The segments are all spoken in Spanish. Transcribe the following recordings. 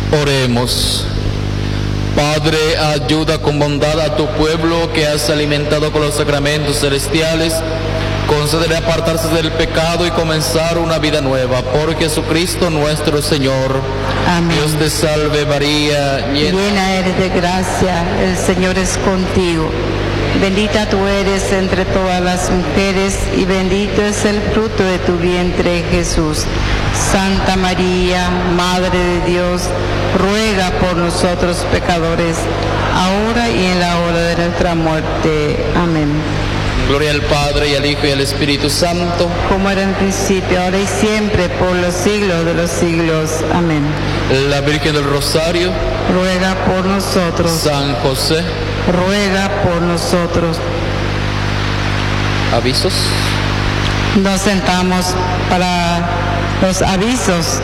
Oremos. Padre, ayuda con bondad a tu pueblo que has alimentado con los sacramentos celestiales. Concédele apartarse del pecado y comenzar una vida nueva. Por Jesucristo nuestro Señor. Amén. Dios te salve María, llena eres de gracia, el Señor es contigo. Bendita tú eres entre todas las mujeres y bendito es el fruto de tu vientre, Jesús. Santa María, Madre de Dios, ruega por nosotros pecadores, ahora y en la hora de nuestra muerte. Amén. Gloria al Padre, y al Hijo, y al Espíritu Santo. Como era en principio, ahora y siempre, por los siglos de los siglos. Amén. La Virgen del Rosario, ruega por nosotros. San José, ruega por nosotros. ¿Avisos? Nos sentamos para los avisos.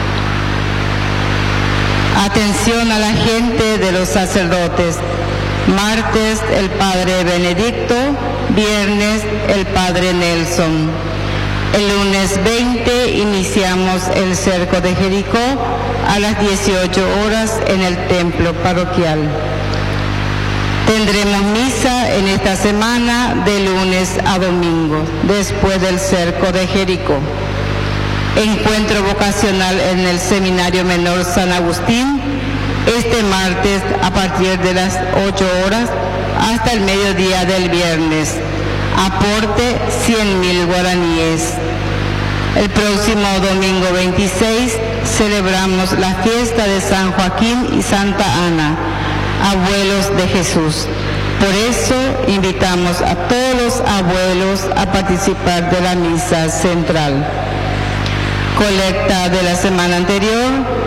Atención a la gente de los sacerdotes. Martes, el Padre Benedicto. Viernes, el Padre Nelson. El lunes 20 iniciamos el cerco de Jericó a las 18 horas en el templo parroquial. Tendremos misa en esta semana de lunes a domingo, después del cerco de Jericó. Encuentro vocacional en el Seminario Menor San Agustín, este martes a partir de las 8 horas hasta el mediodía del viernes. Aporte 100.000 guaraníes. El próximo domingo 26 celebramos la fiesta de San Joaquín y Santa Ana, abuelos de Jesús. Por eso invitamos a todos los abuelos a participar de la misa central. Colecta de la semana anterior,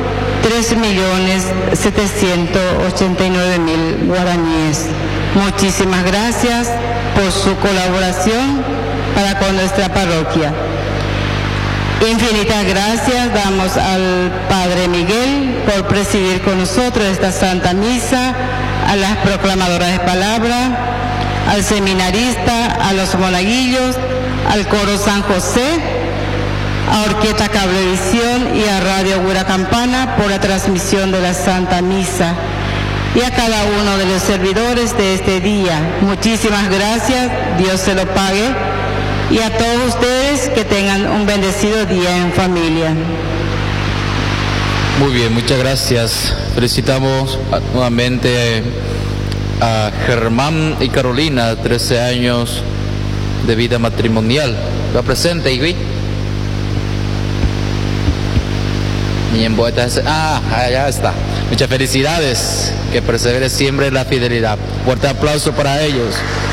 3.789.000 guaraníes. Muchísimas gracias por su colaboración para con nuestra parroquia. Infinitas gracias damos al Padre Miguel por presidir con nosotros esta Santa Misa, a las proclamadoras de palabra, al seminarista, a los monaguillos, al coro San José, a Orquesta Cablevisión y a Radio Gura Campana por la transmisión de la Santa Misa, y a cada uno de los servidores de este día. Muchísimas gracias, Dios se lo pague, y a todos ustedes que tengan un bendecido día en familia. Muy bien, muchas gracias. Felicitamos nuevamente a Germán y Carolina, 13 años de vida matrimonial. ¿Lo presente, Igui? Ya está. Muchas felicidades, que persevere siempre en la fidelidad. Fuerte aplauso para ellos.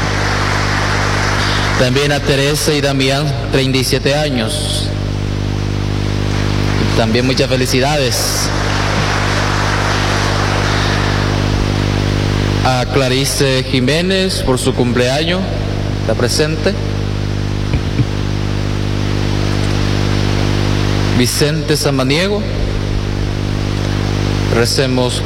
También a Teresa y Damián, 37 años. También muchas felicidades. A Clarice Jiménez por su cumpleaños, está presente. Vicente Samaniego. Recemos